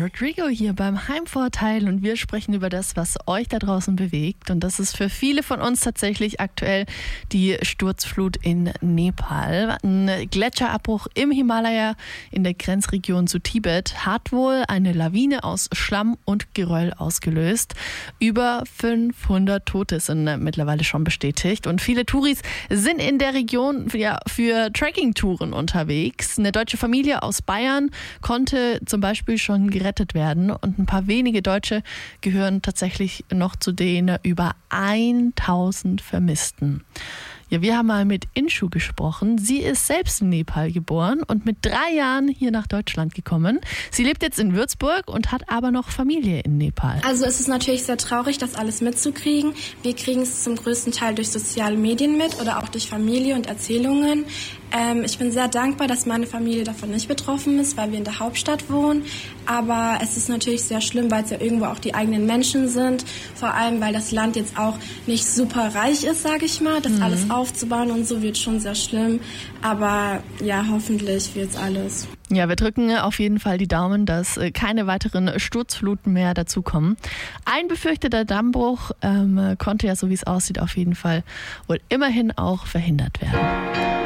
Rodrigo hier beim Heimvorteil und wir sprechen über das, was euch da draußen bewegt. Und das ist für viele von uns tatsächlich aktuell die Sturzflut in Nepal. Ein Gletscherabbruch im Himalaya in der Grenzregion zu Tibet hat wohl eine Lawine aus Schlamm und Geröll ausgelöst. Über 500 Tote sind mittlerweile schon bestätigt und viele Touris sind in der Region für Trekking-Touren unterwegs. Eine deutsche Familie aus Bayern konnte zum Beispiel schon gerettet werden und ein paar wenige Deutsche gehören tatsächlich noch zu den über 1000 Vermissten. Ja, wir haben mal mit Inshu gesprochen. Sie ist selbst in Nepal geboren und mit 3 Jahren hier nach Deutschland gekommen. Sie lebt jetzt in Würzburg und hat aber noch Familie in Nepal. Also es ist natürlich sehr traurig, das alles mitzukriegen. Wir kriegen es zum größten Teil durch soziale Medien mit oder auch durch Familie und Erzählungen. Ich bin sehr dankbar, dass meine Familie davon nicht betroffen ist, weil wir in der Hauptstadt wohnen. Aber es ist natürlich sehr schlimm, weil es ja irgendwo auch die eigenen Menschen sind. Vor allem, weil das Land jetzt auch nicht super reich ist, sage ich mal. Das alles aufzubauen und so wird schon sehr schlimm. Aber ja, hoffentlich wird's alles. Ja, wir drücken auf jeden Fall die Daumen, dass keine weiteren Sturzfluten mehr dazukommen. Ein befürchteter Dammbruch konnte ja, so wie es aussieht, auf jeden Fall wohl immerhin auch verhindert werden.